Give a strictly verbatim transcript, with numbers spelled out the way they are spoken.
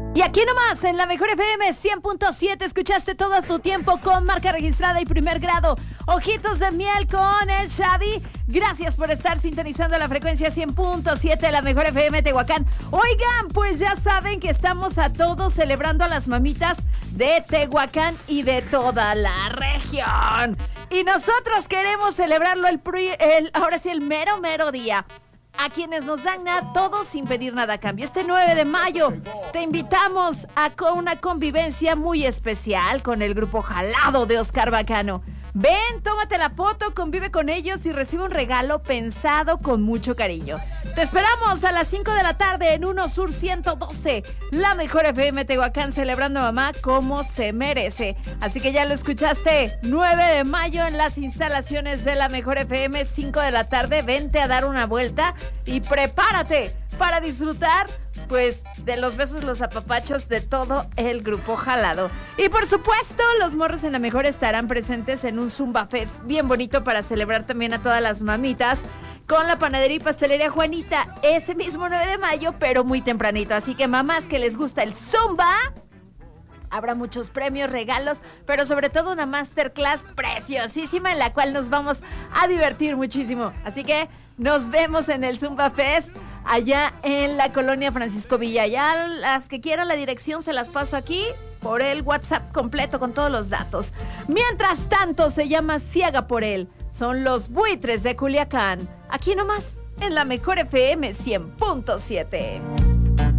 Y aquí nomás, en la Mejor F M cien punto siete, escuchaste todo tu tiempo con marca registrada y primer grado. Ojitos de miel con el Xavi. Gracias por estar sintonizando la frecuencia cien punto siete de la Mejor F M Tehuacán. Oigan, pues ya saben que estamos a todos celebrando a las mamitas de Tehuacán y de toda la región. Y nosotros queremos celebrarlo el, el ahora sí, el mero, mero día. A quienes nos dan a todos sin pedir nada a cambio. Este nueve de mayo te invitamos a una convivencia muy especial con el grupo Jalado de Oscar Bacano. Ven, tómate la foto, convive con ellos y recibe un regalo pensado con mucho cariño. Te esperamos a las cinco de la tarde en Uno Sur ciento doce, la Mejor F M Tehuacán, celebrando a mamá como se merece. Así que ya lo escuchaste, nueve de mayo en las instalaciones de la Mejor F M, cinco de la tarde. Vente a dar una vuelta y prepárate para disfrutar, pues, de los besos, los apapachos de todo el grupo Jalado. Y por supuesto, los morros en la Mejor estarán presentes en un Zumba Fest bien bonito para celebrar también a todas las mamitas con la panadería y pastelería Juanita ese mismo nueve de mayo, pero muy tempranito. Así que mamás que les gusta el Zumba, habrá muchos premios, regalos, pero sobre todo una masterclass preciosísima en la cual nos vamos a divertir muchísimo. Así que nos vemos en el Zumba Fest allá en la colonia Francisco Villa. Ya las que quieran la dirección se las paso aquí por el WhatsApp completo con todos los datos. Mientras tanto, se llama Ciega por él. Son los Buitres de Culiacán. Aquí nomás, en la Mejor F M cien punto siete.